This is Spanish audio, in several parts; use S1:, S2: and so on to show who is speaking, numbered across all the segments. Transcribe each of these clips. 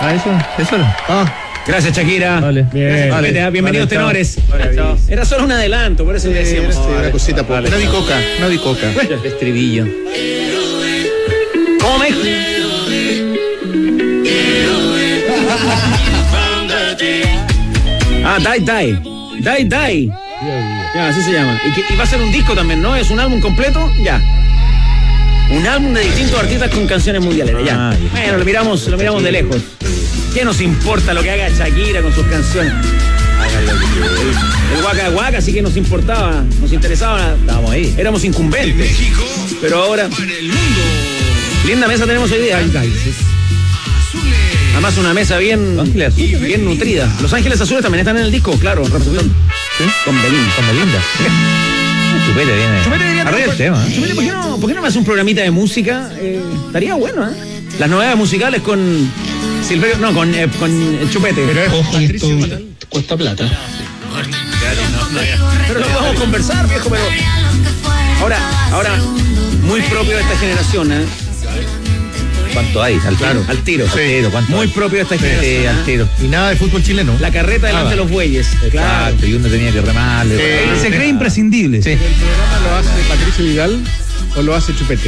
S1: Eso era.
S2: Gracias, Shakira.
S1: Vale.
S3: Bien.
S2: Vale. Bienvenidos,
S1: Vale,
S2: tenores.
S1: Vale, chao.
S2: Era solo un adelanto, por eso le decíamos.
S3: Una cosita poca.
S1: Vale.
S3: Una bicoca.
S1: El estribillo.
S2: ¿Cómo me? Die. Ya, así se llama. Y va a ser un disco también, ¿no? ¿Es un álbum completo? Ya. Un álbum de distintos artistas con canciones mundiales. Ya. Bueno, lo miramos de lejos. ¿Qué nos importa lo que haga Shakira con sus canciones? El Waka Waka sí que nos importaba, nos interesaba.
S1: Estábamos ahí.
S2: Éramos incumbentes. Pero ahora. Linda mesa tenemos hoy día. Además, una mesa bien nutrida. Los Ángeles Azules también están en el disco, claro, representando.
S1: ¿Sí?
S2: Con Belinda.
S1: Con Belinda. Chupete viene.
S2: Chupete debería
S1: arriba el tema.
S2: Chupete, ¿por qué no me hace un programita de música? Estaría bueno, ¿eh? Las novedades musicales con Silverio, no, con el Chupete.
S4: Ojo, esto cuesta plata.
S2: Pero lo vamos a conversar, viejo, pero ahora muy propio de esta generación, ¿eh?
S1: ¿Cuánto hay? Al tiro. ¿Cuánto
S2: Muy
S1: hay?
S2: propio de esta generación.
S1: Sí, al tiro.
S3: Y nada de fútbol chileno.
S2: La carreta delante de los bueyes. Claro.
S1: Exacto, y uno tenía que remarle.
S5: Se cree imprescindible.
S1: Sí.
S3: ¿El programa lo hace Patricio Vidal o lo hace Chupete?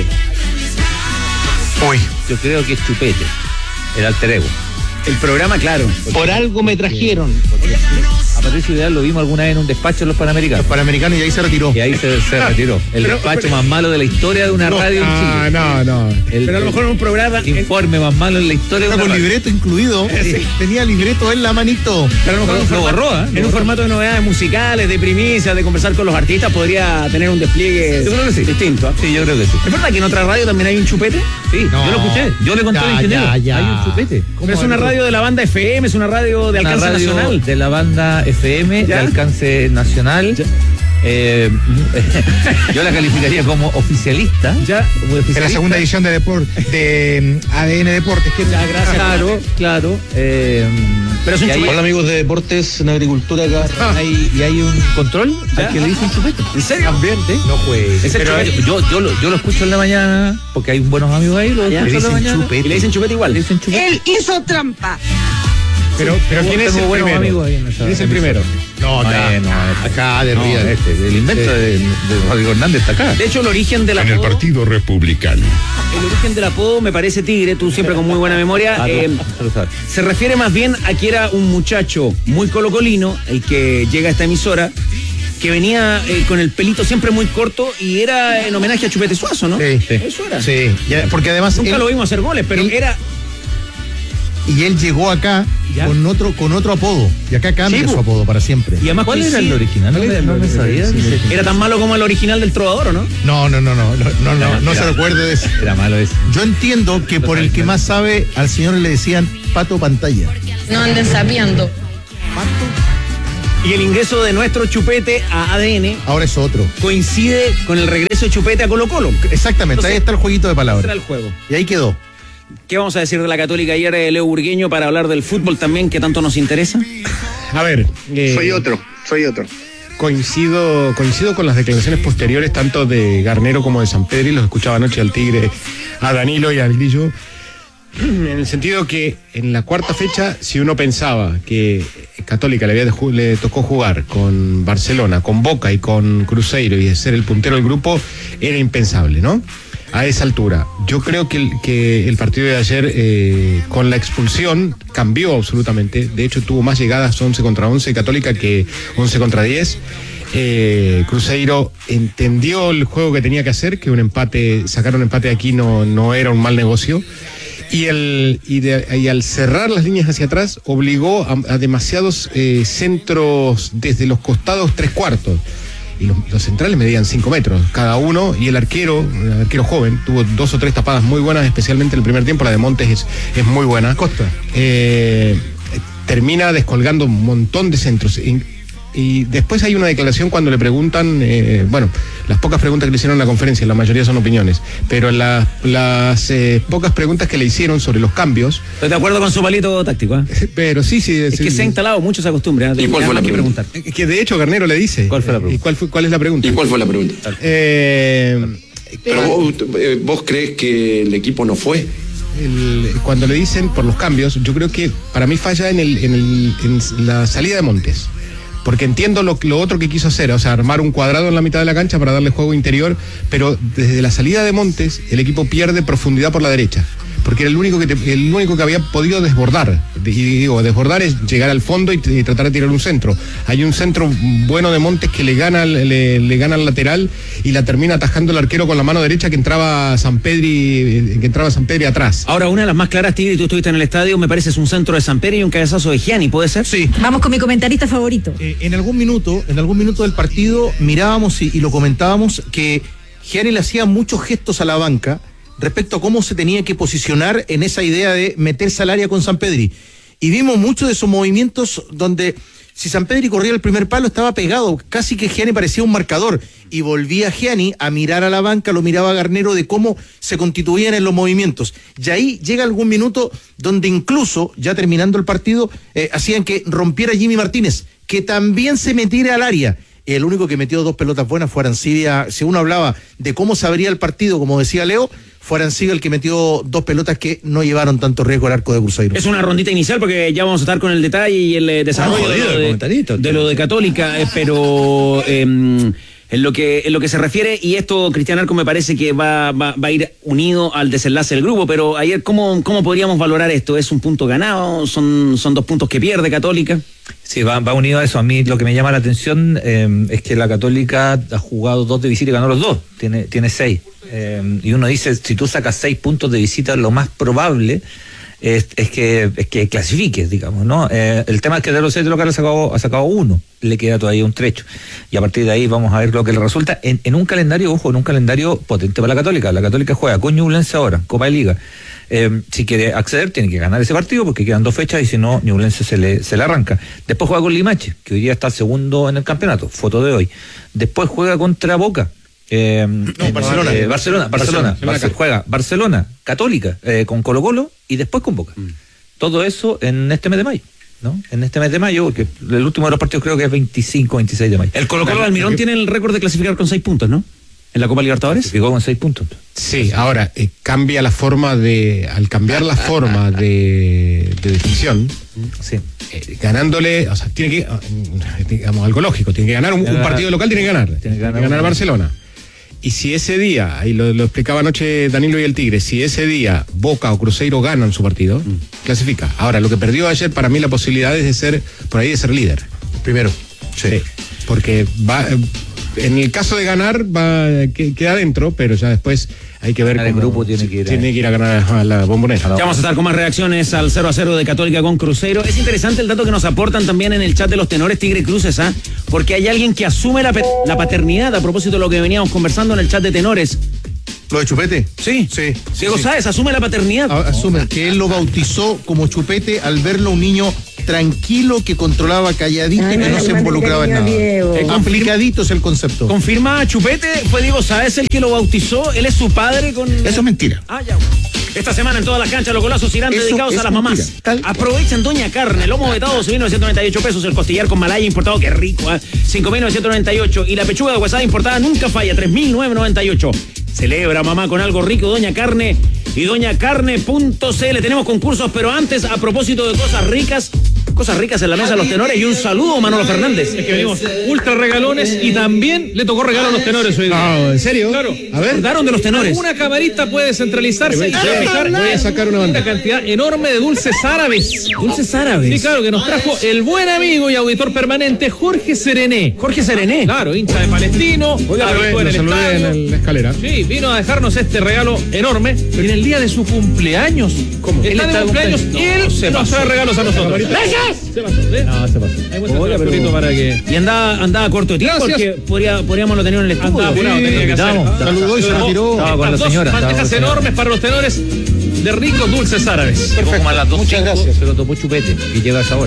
S1: Yo creo que es Chupete, el alter ego.
S2: El programa, claro.
S4: Por algo me trajeron.
S1: A Patricio Vidal lo vimos alguna vez en un despacho de los Panamericanos.
S3: Los Panamericanos y ahí se retiró.
S1: Y ahí se retiró. El despacho más malo de la historia de una radio en Chile.
S3: No.
S2: Pero a lo mejor en un programa.
S1: Informe más malo en la historia de una
S3: Con
S1: radio.
S3: libreto incluido. Tenía libreto en la manito.
S2: Pero a lo mejor
S1: Lo borró, ¿eh?
S2: en un formato de novedades musicales, de primicias, de conversar con los artistas, podría tener un despliegue
S1: Yo creo que sí.
S2: distinto.
S1: Sí, yo creo que sí.
S2: ¿Es verdad que en otra radio también hay un Chupete?
S1: Sí,
S3: No.
S1: yo lo escuché. Yo le conté al ingeniero.
S3: Ya.
S1: Hay un Chupete.
S2: Pero es una radio de la banda FM, es una radio de
S1: Una
S2: alcance
S1: radio
S2: nacional.
S1: de la banda FM de
S2: ¿Ya?
S1: alcance nacional. Yo la calificaría como oficialista.
S2: Ya.
S1: Como
S3: En
S1: oficialista.
S3: la segunda edición de ADN Deportes.
S2: Ya, gracias.
S1: Claro.
S2: Pero es un
S1: y hay-
S2: Chupete.
S4: Hola amigos de Deportes en Agricultura acá.
S1: y hay un control
S2: ¿Ya?
S1: al que le dicen Chupete.
S2: ¿En serio?
S1: También, ¿sí?
S3: No juegues.
S2: Es el
S1: Pero
S2: Chupete.
S1: yo lo escucho en la mañana porque hay buenos amigos ahí. Lo
S2: Ya.
S1: escucho en la mañana.
S2: Y le dicen Chupete igual.
S1: Le dicen Chupete.
S6: Él hizo trampa.
S3: Pero ¿quién es
S1: Tengo
S3: el
S1: buenos
S3: primero?
S1: amigos ahí en esa
S3: ¿Quién es el
S1: emisora.
S3: primero? No, acá de Ría.
S1: El invento de Rodrigo Hernández está acá.
S2: De hecho, el origen del
S7: En el
S2: apodo,
S7: Partido Republicano.
S2: me parece Tigre, tú siempre con muy buena memoria.
S1: Tú lo sabes.
S2: Se refiere más bien a que era un muchacho muy colocolino, el que llega a esta emisora, que venía con el pelito siempre muy corto y era en homenaje a Chupete Suazo, ¿no?
S3: Sí.
S2: Eso era.
S3: Sí, porque además
S2: Nunca lo vimos hacer goles, pero era.
S3: y él llegó acá
S2: ¿Ya?
S3: con otro apodo. Y acá cambia
S2: Sí,
S3: su apodo para siempre.
S2: Y además
S1: ¿Cuál era
S2: coincide-
S1: el original? No me sabía.
S2: Era tan malo como el original del Trovador, ¿o no?
S3: No se recuerde de eso.
S1: Era malo ese.
S3: Yo entiendo que por el que más sabe, al señor le decían Pato Pantalla.
S6: No anden sabiendo.
S2: Y el ingreso de nuestro Chupete a ADN
S3: Ahora es otro.
S2: coincide con el regreso de Chupete a Colo Colo.
S3: Exactamente, ahí está el jueguito de
S2: Ese era
S3: palabras.
S2: el juego.
S3: Y ahí quedó.
S2: ¿Qué vamos a decir de la Católica ayer, Leo Burgueño, para hablar del fútbol también, que tanto nos interesa?
S8: A ver,
S9: Soy otro.
S8: coincido con las declaraciones posteriores tanto de Garnero como de San Pedro, y los escuchaba anoche al Tigre, a Danilo y al Grillo, en el sentido que en la cuarta fecha, si uno pensaba que Católica le tocó jugar con Barcelona, con Boca y con Cruzeiro y ser el puntero del grupo, era impensable, ¿no? A esa altura. Yo creo que el partido de ayer, con la expulsión, cambió absolutamente. De hecho, tuvo más llegadas 11 contra 11 Católica que 11 contra 10. Cruzeiro entendió el juego que tenía que hacer, que sacar un empate de aquí no era un mal negocio. Y al cerrar las líneas hacia atrás, obligó a demasiados centros desde los costados 3/4. Y los centrales medían 5 metros cada uno, y el arquero joven, tuvo 2 o 3 tapadas muy buenas, especialmente en el primer tiempo. La de Montes es muy buena.
S3: Costa.
S8: Termina descolgando un montón de centros. Y después hay una declaración cuando le preguntan, las pocas preguntas que le hicieron en la conferencia, la mayoría son opiniones, pero las pocas preguntas que le hicieron sobre los cambios.
S2: Estoy de acuerdo con su palito táctico, ¿eh?
S8: Pero sí.
S2: Es que se ha instalado mucho esa costumbre, ¿eh?
S9: ¿Y cuál fue la
S2: que
S9: pregunta?
S2: preguntar.
S8: Que de hecho Garnero le dice.
S1: ¿Cuál fue la pregunta?
S8: ¿Cuál es la pregunta?
S9: ¿Y cuál fue la pregunta? Pero vos crees que el equipo no fue.
S8: cuando le dicen por los cambios, yo creo que para mí falla en la salida de Montes. Porque entiendo lo otro que quiso hacer, o sea, armar un cuadrado en la mitad de la cancha para darle juego interior, pero desde la salida de Montes el equipo pierde profundidad por la derecha. Porque era el único que había podido desbordar. Y digo, desbordar es llegar al fondo y tratar de tirar un centro. Hay un centro bueno de Montes que le gana al lateral y la termina atajando el arquero con la mano derecha que entraba Sampedri atrás.
S2: Ahora, una de las más claras, Tigre, y tú estuviste en el estadio, me parece es un centro de Sampedri y un cabezazo de Gianni, ¿puede ser?
S3: Sí.
S6: Vamos con mi comentarista favorito.
S3: En algún minuto del partido mirábamos y lo comentábamos que Gianni le hacía muchos gestos a la banca respecto a cómo se tenía que posicionar en esa idea de meterse al área con Sampedri. Y vimos muchos de esos movimientos donde si Sampedri corría el primer palo estaba pegado, casi que Gianni parecía un marcador. Y volvía Gianni a mirar a la banca, lo miraba Garnero de cómo se constituían en los movimientos. Y ahí llega algún minuto donde incluso, ya terminando el partido, hacían que rompiera Jimmy Martínez, que también se metiera al área. El único que metió 2 pelotas buenas fue Arancibia. Si uno hablaba de cómo se abría el partido, como decía Leo, fue Arancibia el que metió 2 pelotas que no llevaron tanto riesgo al arco de Cruzeiro.
S2: Es una rondita inicial porque ya vamos a estar con el detalle y el desarrollo de lo de Católica, pero en lo que se refiere, y esto, Cristian Arco, me parece que va a ir unido al desenlace del grupo, pero ayer, ¿cómo podríamos valorar esto? ¿Es un punto ganado? ¿Son 2 puntos que pierde Católica?
S1: Sí, va unido a eso. A mí lo que me llama la atención es que la Católica ha jugado 2 de visita y ganó los 2. Tiene 6. Y uno dice, si tú sacas 6 puntos de visita, lo más probable es que clasifiques, digamos, ¿no? El tema es que de los 6 de local ha sacado 1. Le queda todavía un trecho. Y a partir de ahí vamos a ver lo que le resulta en un calendario, en un calendario potente para la Católica. La Católica juega con Ñublense ahora, Copa de Liga. Si quiere acceder, tiene que ganar ese partido porque quedan 2 fechas y si no, Ñublense se le arranca. Después juega con Limache, que hoy día está segundo en el campeonato, foto de hoy. Después juega contra Boca. Barcelona. Juega Barcelona, Católica, con Colo-Colo y después con Boca. Todo eso en este mes de mayo, ¿no? En este mes de mayo, porque el último de los partidos creo que es 25, 26 de mayo.
S2: El Colo-Colo de Almirón tiene el récord de clasificar con 6 puntos, ¿no? En la Copa Libertadores.
S1: Clasificó con 6 puntos.
S8: Sí, ahora cambia la forma al cambiar la forma de definición,
S1: sí.
S8: Ganándole, o sea, tiene que, digamos, algo lógico, tiene que ganar un partido local, tiene que ganar a Barcelona. Y si ese día, ahí lo explicaba anoche Danilo y el Tigre, si ese día Boca o Cruzeiro ganan su partido, clasifica. Ahora, lo que perdió ayer, para mí la posibilidad es de ser líder.
S3: Primero.
S8: Sí. Porque en el caso de ganar, queda adentro, pero ya después hay que ver
S1: el grupo tiene que
S8: ir a ganar a la Bombonera.
S2: Ya vamos a estar con más reacciones al 0-0 de Católica con Cruzeiro. Es interesante el dato que nos aportan también en el chat de los tenores Tigre Cruces, porque hay alguien que asume la paternidad, a propósito de lo que veníamos conversando en el chat de tenores.
S3: ¿Lo de Chupete?
S2: Sí. Diego Sáez asume la paternidad.
S3: Asume que él lo bautizó como Chupete al verlo un niño tranquilo, que controlaba, calladito y que no se involucraba en nada. Aplicadito es el concepto.
S2: ¿Confirma Chupete? ¿Fue Diego Sáez el que lo bautizó? ¿Él es su padre con...?
S3: Eso es mentira.
S2: Ya. Esta semana en todas las canchas los golazos irán dedicados a las mamás. Aprovechen Doña Carne, lomo vetado 12.998 pesos, el costillar con malaya importado, qué rico, 5.998, y la pechuga de huesada importada nunca falla, 3.998. Celebra, mamá, con algo rico, Doña Carne y doñacarne.cl. Tenemos concursos, pero antes, a propósito de cosas ricas en la mesa de los tenores, y un saludo, Manolo Fernández.
S5: Es que venimos ultra regalones y también le tocó regalo a los tenores hoy.
S8: No, ¿en serio?
S5: Claro.
S8: A ver.
S2: Daron de los tenores.
S5: Una camarita puede centralizarse y fijar.
S8: Voy a sacar una
S5: cantidad enorme de dulces árabes.
S2: Dulces árabes.
S5: Sí, claro, que nos trajo el buen amigo y auditor permanente Jorge Serené.
S2: Claro,
S5: hincha de Palestino.
S8: Oiga, lo saludé en la escalera.
S5: Sí, vino a dejarnos este regalo enorme en el día de su cumpleaños.
S8: ¿Cómo?
S5: Él está de cumpleaños y él nos trae regalos a nosotros.
S2: Se pasó.
S5: Ahí muestra para que...
S2: Y andaba corto de tiempo.
S5: Gracias.
S2: Porque podríamos lo tener en el estudio.
S5: Andaba apurado, tenía que hacer.
S3: Saludó y se retiró.
S1: Estaba con la señora.
S5: Bandejas enormes para los tenores de ricos dulces árabes.
S1: Perfecto.
S8: Muchas gracias.
S1: Se lo tomó Chupete y llega a esa hora.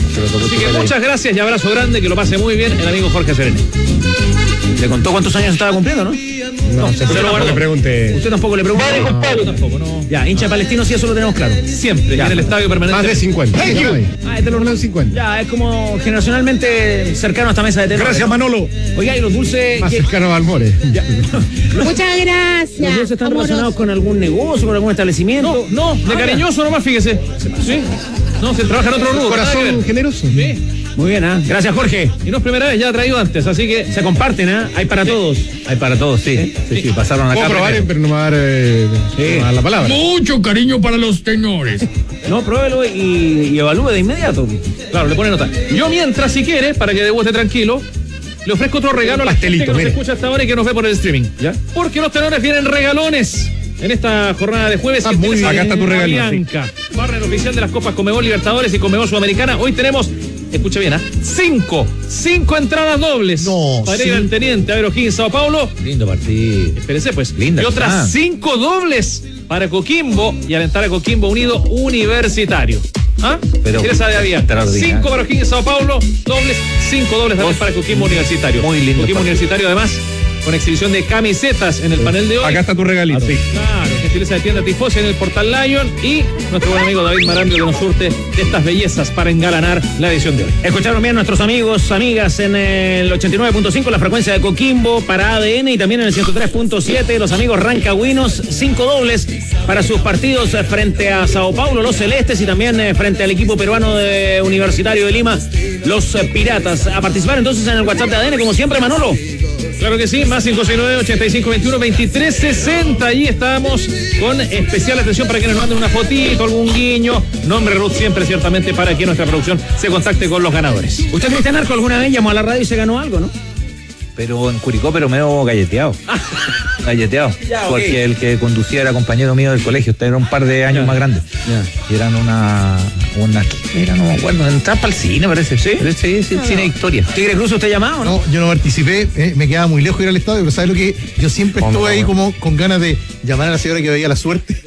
S2: Así que muchas gracias y abrazo grande, que lo pase muy bien el amigo Jorge Serene. ¿Le contó cuántos años estaba cumpliendo, no?
S8: No, usted tampoco le pregunte.
S2: Usted tampoco le preguntó. Yo tampoco, no. Ya, hincha palestino, sí, eso lo tenemos claro.
S5: Siempre, ya en el estadio permanente.
S8: Más de 50.
S2: Este lo 50. Ya, es como generacionalmente cercano a esta mesa de tenor.
S8: Gracias, Manolo.
S2: Oiga, y los dulces.
S8: Más cercano a Almore.
S6: Muchas gracias.
S2: ¿Los dulces están relacionados con algún negocio, con algún establecimiento?
S5: No, de cariñoso nomás, fíjese. Sí. No, se trabaja en otro rubro.
S8: Corazón generoso.
S5: Sí.
S2: Muy bien, ¿ah? Gracias, Jorge.
S5: Y no es primera vez, ya ha traído antes, así que
S2: Se comparten, ¿ah? Hay para todos.
S1: Hay para todos, sí. Sí, pasaron acá.
S8: Puedo probar, pero no me va a dar no me va a dar la palabra.
S5: mucho cariño para los tenores.
S2: No, pruébelo y evalúe de inmediato.
S5: Claro, le pone nota. Yo mientras, si quiere, para que esté tranquilo, le ofrezco otro regalo a la gente que nos
S8: mire.
S5: escucha hasta ahora y que nos ve por el streaming. ¿Ya? Porque los tenores vienen regalones en esta jornada de jueves.
S8: Ah, muy bien. Acá está tu regalo,
S5: Bianca, partner oficial de las Copas Conmebol Libertadores y Conmebol Sudamericana. Hoy tenemos, escucha bien, cinco entradas dobles para ir al Teniente Aeroquín Sao Paulo.
S1: Lindo partido.
S5: Espérese pues.
S1: Linda
S5: y otras
S1: jornada.
S5: 5 dobles para Coquimbo y alentar a Coquimbo Unido Universitario. ¿Ah?
S1: Pero
S5: Esa de Avianca.
S1: extraordinario.
S5: 5 para O'Higgins Sao Paulo, dobles, 5 dobles también para Coquimbo Universitario.
S1: Muy lindo
S5: Coquimbo
S1: partido.
S5: Universitario, además, con exhibición de camisetas en el panel de hoy.
S8: Acá está tu regalito.
S5: Claro, gentileza de tienda Tifosi en el Portal Lion y nuestro buen amigo David Marambio que nos surte de estas bellezas para engalanar la edición de hoy.
S2: Escucharon bien nuestros amigos, amigas en el 89.5, la frecuencia de Coquimbo para ADN y también en el 103.7, los amigos rancagüinos, 5 dobles para sus partidos frente a Sao Paulo, los celestes y también frente al equipo peruano de Universitario de Lima, los piratas. A participar entonces en el WhatsApp de ADN, como siempre, Manolo.
S5: Claro que sí, más 569-8521-2360. Allí estamos con especial atención para que nos manden una fotito, algún guiño. Nombre Ruth siempre, ciertamente, para que nuestra producción se contacte con los ganadores.
S2: Usted, Cristian Arco, alguna vez llamó a la radio y se ganó algo, ¿no?
S1: Pero en Curicó, pero medio galleteado. Galleteado.
S2: Ya, ok.
S1: Porque el que conducía era compañero mío del colegio. Usted era un par de años más grande. Y eran una. Era, no me acuerdo. Entraba para el cine, parece. Sí, Cine Victoria.
S2: Tigre Cruz, ¿usted llamaba o no?
S3: No, yo no participé, me quedaba muy lejos de ir al estadio, pero ¿sabes lo que? Yo siempre estuve ahí como con ganas de llamar a la señora que veía la suerte.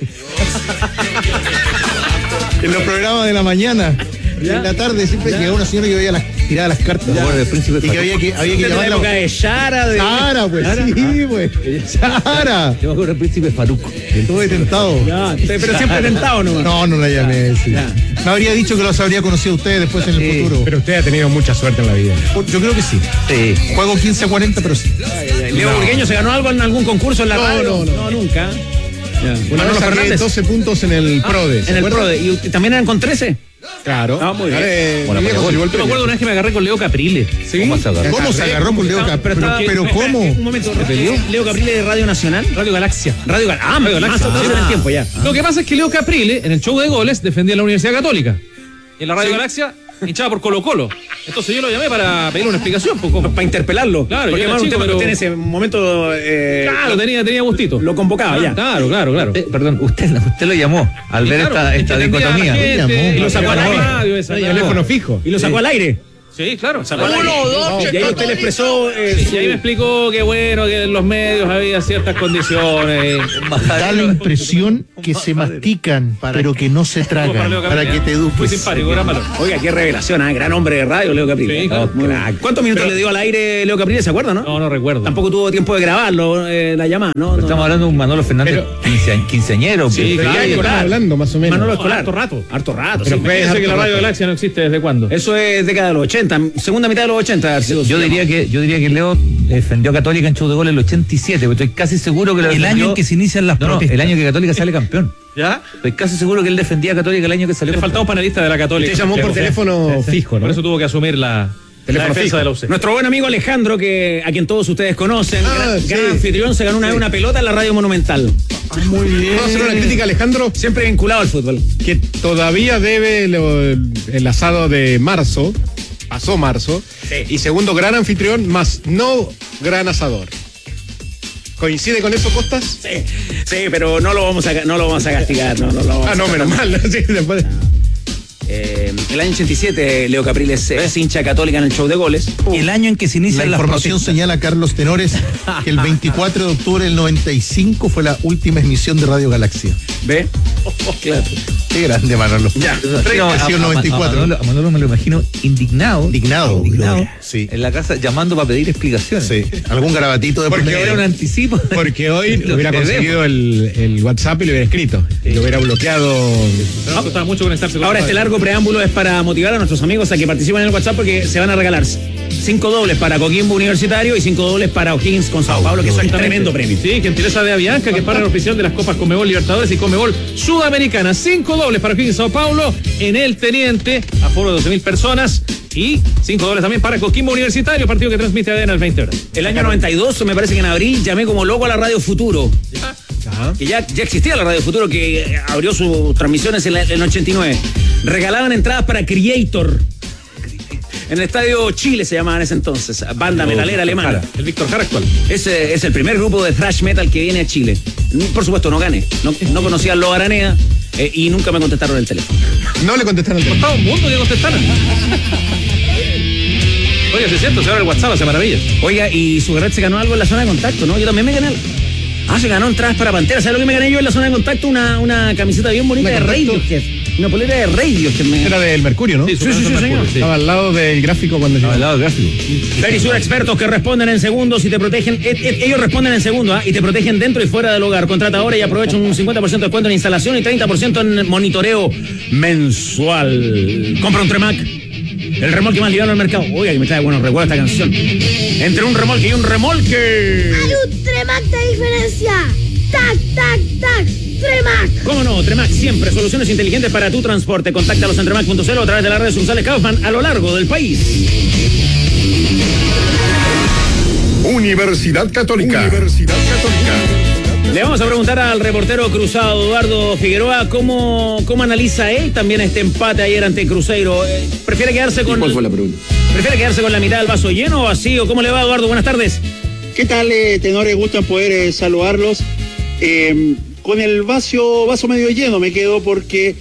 S3: En los programas de la mañana. En la tarde siempre llegaba una señora que veía tiraba las cartas.
S1: El príncipe
S3: Y que había que
S2: En la
S3: llamarla.
S2: época de Shara, de...
S3: Sara, pues, sí, pues. Sara.
S1: Yo me acuerdo del príncipe Faruco.
S3: Estuve tentado.
S2: Ya, pero siempre tentado nomás.
S3: No la llamé. Sí. Me habría dicho que los habría conocido a ustedes después en el futuro.
S8: Pero usted ha tenido mucha suerte en la vida.
S3: Yo creo que sí.
S1: Sí.
S3: Juego 15-40, pero sí.
S2: ¿Leo Burgueño se ganó algo en algún concurso en la radio?
S3: no.
S2: Nunca.
S8: Una vez
S2: Manolo
S8: saqué
S2: Fernández.
S8: 12 puntos en el PRODE.
S2: En el PRODE. ¿Y también eran con 13?
S8: Claro.
S2: Ah, muy bien.
S8: Bueno,
S1: Bueno,
S8: viejo, se llevó el
S5: Yo me
S8: premio.
S5: acuerdo una vez que me agarré con Leo Caprile.
S1: ¿Cómo se agarró?
S3: ¿Cómo se agarró con Leo Caprile? Pero ¿cómo?
S2: Un momento, Leo Caprile de Radio Nacional.
S5: Radio Galaxia.
S2: Radio Galaxia. Radio Galaxia. Más atrás en el tiempo ya.
S5: Lo que pasa es que Leo Caprile, en el show de goles, defendía a la Universidad Católica. Y en la Radio Galaxia hinchaba por Colo Colo. Entonces yo lo llamé para pedir una explicación. Pues, ¿cómo?
S2: Para interpelarlo.
S5: Claro,
S2: porque
S5: yo era
S2: además
S5: chico,
S2: usted
S5: pero-
S2: en ese momento
S5: Claro, tenía gustito.
S2: lo convocaba ya.
S5: Claro.
S1: Perdón, usted lo llamó al ver
S5: Claro,
S1: esta
S5: entendía a la
S1: dicotomía.
S5: gente,
S3: llamó.
S2: Y lo sacó al
S5: la
S2: aire.
S5: radio, esa,
S8: El
S5: llamó.
S8: teléfono fijo.
S2: Y lo sacó al aire.
S5: Sí, claro.
S2: Sacó al aire. Y ahí usted le expresó
S5: Y ahí me explicó que bueno, que en los medios había ciertas condiciones.
S3: Da la impresión que se mastican, pero que no se
S5: Para
S3: tragan,
S5: Leo
S3: para
S5: Caprile,
S3: que te
S5: Muy
S3: eduques.
S5: simpático, gran valor.
S2: Oiga, qué revelación, ¿eh? Gran hombre de radio, Leo Caprile.
S5: Sí, claro.
S2: Muy bien. ¿Cuántos minutos le dio al aire Leo Caprile? ¿Se acuerda, no?
S5: No recuerdo.
S2: Tampoco tuvo tiempo de grabarlo, la llamada, ¿no?
S1: Estamos hablando de un Manolo Fernández quinceañero.
S5: Sí,
S1: pues.
S5: claro.
S8: ¿De qué estamos hablando, más o menos?
S2: Manolo Escolar.
S5: Harto rato.
S2: Harto rato.
S8: Pero
S2: sí.
S8: fue-
S5: Fíjense que la
S8: harto
S5: Radio
S8: rato.
S5: Galaxia no existe desde cuándo.
S2: Eso es década de los 80, segunda mitad de los 80.
S1: Yo diría que Leo defendió a Católica en show de gol en el 87, pero estoy casi seguro que lo
S7: El
S1: defendió-
S7: año en que se inician las
S1: No,
S7: protestas.
S1: el año que Católica sale campeón.
S5: ¿Ya?
S1: Estoy casi seguro que él defendía a Católica el año que salió
S5: Le faltaba un panelista de la Católica.
S8: Usted llamó por teléfono fijo, ¿no?
S5: Por eso tuvo que asumir la
S8: Teléfono
S5: defensa
S8: fijo.
S5: de la UC.
S2: Nuestro buen amigo Alejandro, que a quien todos ustedes conocen,
S8: Sí.
S2: gran anfitrión, se ganó una vez una pelota en la Radio Monumental.
S3: Muy bien.
S8: Vamos a hacer una crítica, Alejandro,
S2: Siempre vinculado al fútbol.
S8: que todavía debe el asado de marzo. Pasó marzo. Y segundo, gran anfitrión, más no gran asador. ¿Coincide con eso, Costas?
S2: Sí, pero no lo vamos a castigar. No lo vamos a
S8: No, menos mal. Sí, después.
S2: El año 87, Leo Caprile es hincha Católica en el show de goles.
S7: El año en que se
S3: La
S7: inician las
S3: información
S7: protestas.
S3: señala, Carlos Tenores, que el 24 de octubre del 95 fue la última emisión de Radio Galaxia.
S2: ¿Ve? Claro.
S3: Qué grande, Manolo.
S2: Ya.
S3: Versión 94.
S1: A Manolo me lo imagino indignado.
S3: Indignado. Sí.
S1: En la casa llamando para pedir explicaciones.
S3: Sí. Algún garabatito de por
S1: Porque
S3: medio.
S1: era un anticipo.
S8: Porque hoy
S1: Lo
S8: hubiera
S1: que
S8: conseguido el WhatsApp y lo hubiera escrito. Y lo hubiera bloqueado.
S5: Me costaba mucho conectarse con
S2: Ahora
S5: la
S2: este
S5: radio.
S2: largo preámbulo es para motivar a nuestros amigos a que participen en el WhatsApp porque se van a regalar 5 dobles para Coquimbo Universitario y 5 dobles para O'Higgins con Sao Paulo, que es un tremendo premio.
S5: Sí, gentileza de Avianca, que es para la oficial de las Copas Conmebol Libertadores y Conmebol Sudamericana. 5 dobles para O'Higgins Sao Paulo en el Teniente, aforo de 12.000 personas. Y 5 dobles también para Coquimbo Universitario, partido que transmite ADN a las 20 horas.
S2: El año 92, me parece que en abril, llamé como loco a la Radio Futuro. Que ya existía la Radio Futuro, que abrió sus transmisiones en el 89. Regalaban entradas para Creator. En el Estadio Chile se llamaba en ese entonces, banda metalera alemana.
S5: El Víctor Jara actual.
S2: Ese es el primer grupo de thrash metal que viene a Chile. Por supuesto, no gané. No conocía a Lo Aranea y nunca me contestaron el teléfono.
S8: No le contestaron el teléfono.
S5: Costaba un mundo que contestaran. Oye, se siente, se abre el WhatsApp, hace maravillas.
S2: Oiga, y su red se ganó algo en la zona de contacto, ¿no? Yo también me gané algo. Se ganó entradas para Pantera. ¿Sabes lo que me gané yo en la zona de contacto? Una camiseta bien bonita de Radiohead. Una polera de Radiohead.
S8: Era del Mercurio, ¿no?
S5: Sí,
S2: Sí, señor.
S8: Estaba al lado del gráfico cuando llegó.
S1: Al lado del gráfico.
S2: Verisur, expertos que responden en segundos y te protegen. Ellos responden en segundos y te protegen dentro y fuera del hogar. Contrata ahora y aprovecha un 50% de descuento en instalación y 30% en monitoreo mensual. Compra un Tremac. El remolque más liviano del mercado. Oiga, que me trae buenos recuerdos esta canción. Entre un remolque y un remolque.
S6: Hay un Tremac de diferencia. Tac, tac, tac. Tremac.
S2: ¿Cómo no? Tremac siempre. Soluciones inteligentes para tu transporte. Contáctalos en tremac.cl o a través de las redes sociales Kaufman a lo largo del país.
S7: Universidad Católica.
S2: Le vamos a preguntar al reportero cruzado Eduardo Figueroa cómo analiza él también este empate ayer ante Cruzeiro. ¿Prefiere quedarse con
S4: ¿Cuál fue la pregunta?
S2: ¿Prefiere quedarse con la mitad del vaso lleno o vacío? ¿Cómo le va, Eduardo? Buenas tardes.
S9: ¿Qué tal, tenores? Gusto en poder saludarlos. Con el vaso medio lleno me quedo porque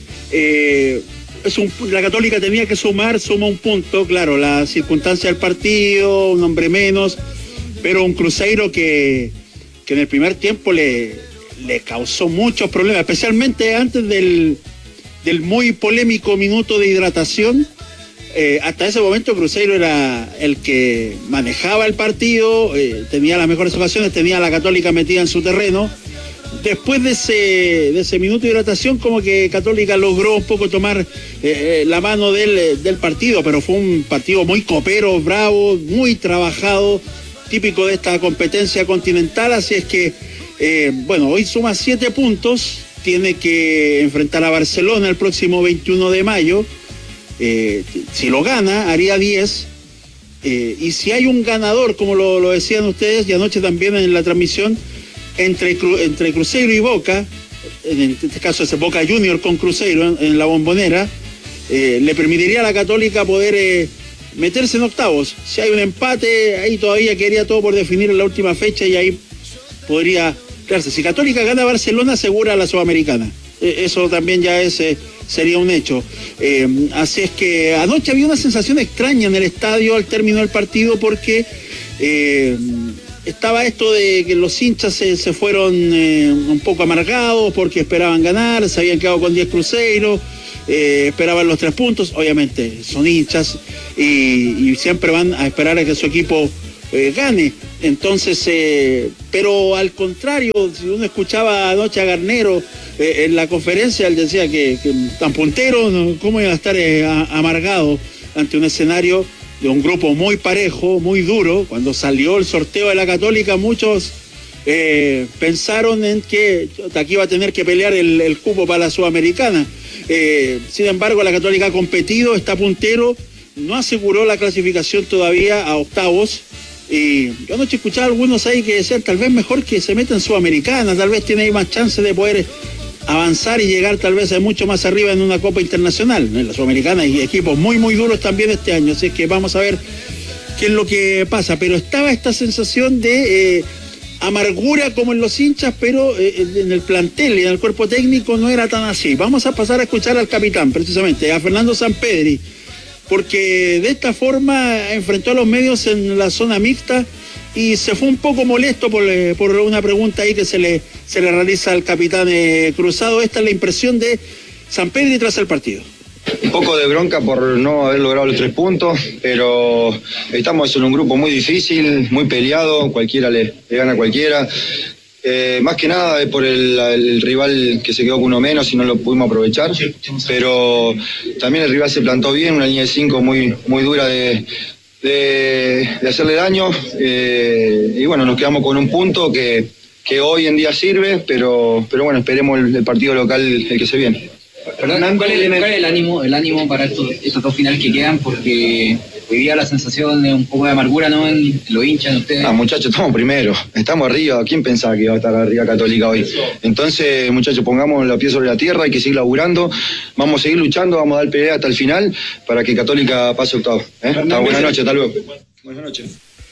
S9: la Católica tenía que suma un punto, claro, la circunstancia del partido, un hombre menos, pero un Cruzeiro que en el primer tiempo le causó muchos problemas, especialmente antes del muy polémico minuto de hidratación. Hasta ese momento Cruzeiro era el que manejaba el partido, tenía las mejores ocasiones, tenía a la Católica metida en su terreno. Después de ese minuto de hidratación, como que Católica logró un poco tomar la mano del partido, pero fue un partido muy copero, bravo, muy trabajado, típico de esta competencia continental. Así es que, hoy suma 7 puntos, tiene que enfrentar a Barcelona el próximo 21 de mayo. Si lo gana, haría 10. Y si hay un ganador, como lo decían ustedes, y anoche también en la transmisión, entre Cruzeiro y Boca, en este caso es Boca Junior con Cruzeiro en la Bombonera, le permitiría a la Católica poder meterse en octavos. Si hay un empate, ahí todavía quedaría todo por definir en la última fecha y ahí podría quedarse. Si Católica gana Barcelona, asegura la Sudamericana. Eso también ya sería un hecho. Así es que anoche había una sensación extraña en el estadio al término del partido porque estaba esto de que los hinchas se fueron un poco amargados porque esperaban ganar, se habían quedado con 10 Cruzeiro, esperaban los 3 puntos, obviamente son hinchas y siempre van a esperar a que su equipo gane. Entonces, pero al contrario, si uno escuchaba anoche a Garnero en la conferencia, él decía que tan puntero, ¿no? ¿Cómo iba a estar amargado ante un escenario de un grupo muy parejo, muy duro? Cuando salió el sorteo de la Católica, muchos pensaron en que aquí iba a tener que pelear el cupo para la Sudamericana. Sin embargo, la Católica ha competido, está puntero, no aseguró la clasificación todavía a octavos. Y yo anoche escuchaba a algunos ahí que decían tal vez mejor que se meta en Sudamericana, tal vez tiene ahí más chance de poder avanzar y llegar tal vez mucho más arriba en una Copa Internacional. En la Sudamericana hay equipos muy muy duros también este año, así que vamos a ver qué es lo que pasa. Pero estaba esta sensación de amargura como en los hinchas, pero en el plantel y en el cuerpo técnico no era tan así. Vamos a pasar a escuchar al capitán, precisamente, a Fernando Sampedri, porque de esta forma enfrentó a los medios en la zona mixta y se fue un poco molesto por una pregunta ahí que se le realiza al capitán Cruzado. Esta es la impresión de Pedri tras el partido.
S7: Un poco de bronca por no haber logrado los 3 puntos, pero estamos en un grupo muy difícil, muy peleado, cualquiera le gana a cualquiera. Más que nada es por el rival que se quedó con uno menos y no lo pudimos aprovechar, pero también el rival se plantó bien, una línea de 5 muy, muy dura de hacerle daño, y bueno, nos quedamos con un punto que hoy en día sirve, pero bueno, esperemos el partido local el que se viene.
S10: ¿Cuál es el ánimo para estos 2 finales que quedan? Porque hoy día la sensación de un poco de amargura, ¿no? En los hinchas, en ustedes.
S7: Muchachos, estamos primero, estamos arriba. ¿Quién pensaba que iba a estar arriba Católica hoy? Entonces, muchachos, pongamos la pies sobre la tierra, hay que seguir laburando, vamos a seguir luchando, vamos a dar pelea hasta el final para que Católica pase octavo. Buenas noches, hasta luego. Buenas noches.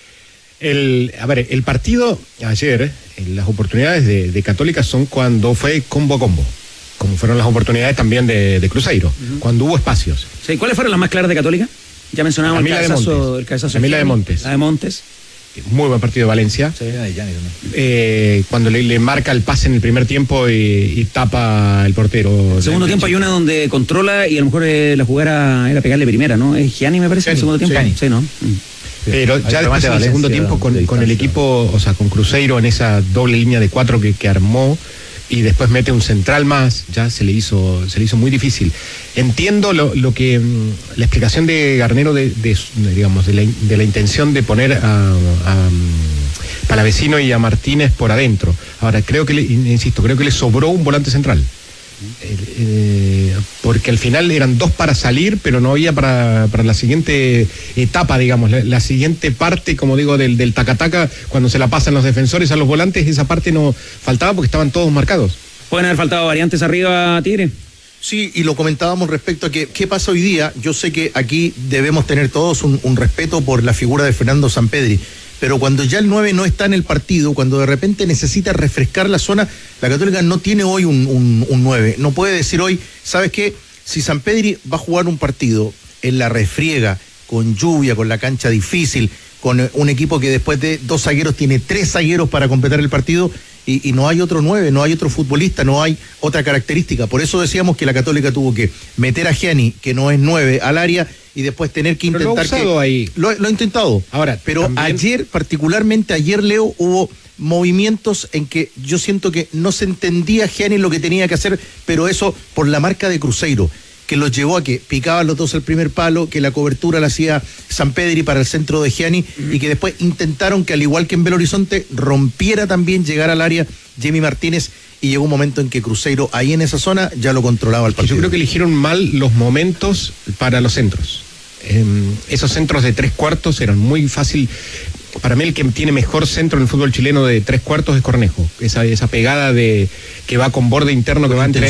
S8: El partido ayer, las oportunidades de Católica son cuando fue combo a combo, como fueron las oportunidades también de Cruzeiro, cuando hubo espacios.
S2: Sí, ¿cuáles fueron las más claras de Católica? Ya mencionábamos el cabezazo.
S8: A mí la de Montes.
S2: La de Montes.
S8: Muy buen partido de Valencia.
S1: Sí, de Gianni también.
S8: Cuando le marca el pase en el primer tiempo y tapa el portero.
S2: En el segundo tiempo hay una donde controla y a lo mejor la jugada era pegarle primera, ¿no? Es Gianni, me parece, en el segundo tiempo.
S8: Sí, ¿no? Pero ya después en el segundo tiempo con el equipo, o sea, con Cruzeiro en esa doble línea de 4 que armó, y después mete un central más, ya se le hizo muy difícil. Entiendo lo que la explicación de Garnero de la intención de poner a Palavecino y a Martínez por adentro. Ahora, creo que le sobró un volante central. Porque al final eran 2 para salir, pero no había para la siguiente etapa, digamos, la siguiente parte, como digo, del tacataca, cuando se la pasan los defensores a los volantes, esa parte no faltaba porque estaban todos marcados.
S2: ¿Pueden haber faltado variantes arriba, Tigre?
S3: Sí, y lo comentábamos respecto a qué pasa hoy día. Yo sé que aquí debemos tener todos un respeto por la figura de Fernando Sampedri, pero cuando ya el 9 no está en el partido, cuando de repente necesita refrescar la zona, la Católica no tiene hoy un 9. No puede decir hoy, ¿sabes qué? Si Sampedri va a jugar un partido en la refriega, con lluvia, con la cancha difícil, con un equipo que después de 2 zagueros tiene 3 zagueros para completar el partido, y no hay otro 9, no hay otro futbolista, no hay otra característica. Por eso decíamos que la Católica tuvo que meter a Gianni, que no es 9, al área, y después tener que intentar. Lo ha intentado. Ahora, pero también... particularmente ayer, Leo, hubo movimientos en que yo siento que no se entendía Gianni lo que tenía que hacer, pero eso por la marca de Cruzeiro, que los llevó a que picaban los dos al primer palo, que la cobertura la hacía Sampedri para el centro de Gianni, y que después intentaron que, al igual que en Belo Horizonte, rompiera también llegar al área Jimmy Martínez, y llegó un momento en que Cruzeiro, ahí en esa zona, ya lo controlaba el partido.
S8: Yo creo que eligieron mal los momentos para los centros. Esos centros de 3 cuartos eran muy fácil. Para mí el que tiene mejor centro en el fútbol chileno de 3 cuartos es Cornejo. Esa pegada que va con borde interno, que va entre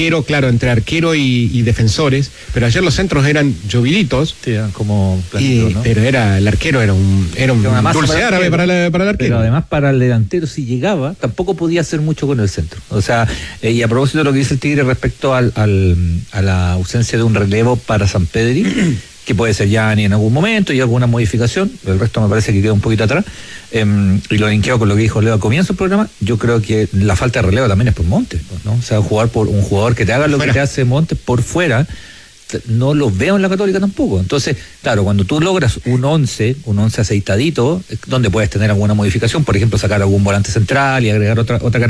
S8: arquero y defensores. Pero ayer los centros eran lloviditos.
S1: Sí, eran como platitos, ¿no?
S8: Pero el arquero era un dulce árabe para el arquero.
S1: Pero además para el delantero, si llegaba, tampoco podía hacer mucho con el centro. O sea, y a propósito de lo que dice el Tigre respecto a la ausencia de un relevo para Sampedri, que puede ser Gianni en algún momento y alguna modificación, el resto me parece que queda un poquito atrás, y lo linkeo con lo que dijo Leo al comienzo del programa. Yo creo que la falta de relevo también es por Montes, ¿no? O sea, jugar por un jugador que te haga lo que te hace Montes por fuera, no lo veo en la Católica tampoco. Entonces, claro, cuando tú logras un 11 aceitadito, donde puedes tener alguna modificación, por ejemplo, sacar algún volante central y agregar otra